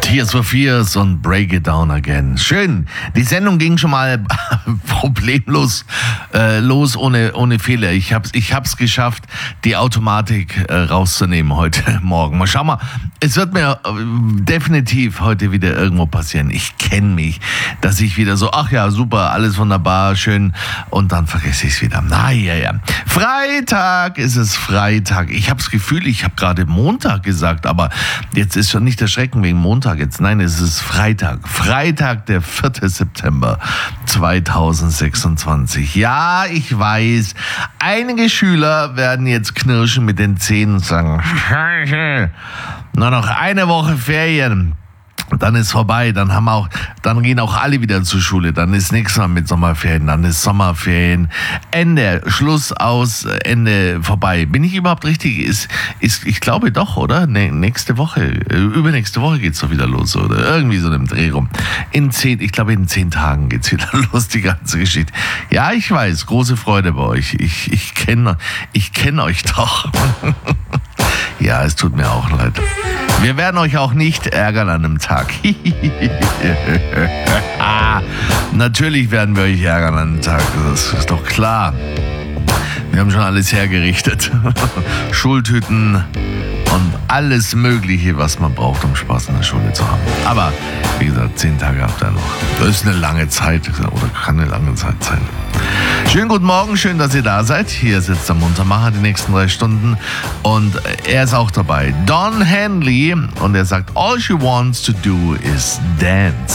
Tears for Fears und Break It Down Again. Schön. Die Sendung ging schon mal problemlos los, ohne Fehler. Ich hab's geschafft, die Automatik rauszunehmen heute Morgen. Mal schau mal, es wird mir definitiv heute wieder irgendwo passieren. Ich kenne mich, dass ich wieder so, ach ja, super, alles wunderbar, schön, und dann vergesse ich es wieder. Ja. Freitag ist es Freitag. Ich habe das Gefühl, ich habe gerade Montag gesagt, aber jetzt ist schon nicht der Schrecken wegen Montag jetzt. Nein, es ist Freitag. Freitag, der 4. September 2026. Ja, ich weiß, einige Schüler werden jetzt knirschen mit den Zähnen und sagen, nur noch eine Woche Ferien. Dann ist vorbei, dann gehen auch alle wieder zur Schule, dann ist nichts mehr mit Sommerferien, dann ist Sommerferien, Ende, Schluss aus, Ende, vorbei. Bin ich überhaupt richtig? Ich glaube doch, oder? Nächste Woche, übernächste Woche geht's doch wieder los, oder? Irgendwie so im Dreh rum. Ich glaube in 10 Tagen geht's wieder los, die ganze Geschichte. Ja, ich weiß, große Freude bei euch. Ich kenne euch doch. Ja, es tut mir auch leid. Wir werden euch auch nicht ärgern an einem Tag. Natürlich werden wir euch ärgern an einem Tag, das ist doch klar. Wir haben schon alles hergerichtet. Schultüten und alles Mögliche, was man braucht, um Spaß in der Schule zu haben. Aber, wie gesagt, 10 Tage habt ihr noch. Das ist eine lange Zeit, oder kann eine lange Zeit sein. Schönen guten Morgen, schön, dass ihr da seid. Hier sitzt der Muntermacher die nächsten 3 Stunden und er ist auch dabei. Don Henley, und er sagt, all she wants to do is dance.